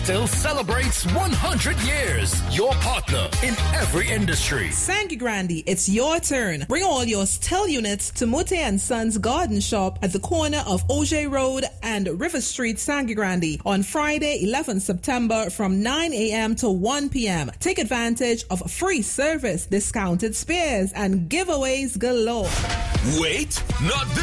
Still celebrates 100 years. Your partner in every industry. Sangre, it's your turn. Bring all your Still units to Mute & Sons Garden Shop at the corner of Auger Road and River Street, Sangre on Friday, 11th September from 9 a.m. to 1 p.m. Take advantage of free service, discounted spares, and giveaways galore. Wait, not this.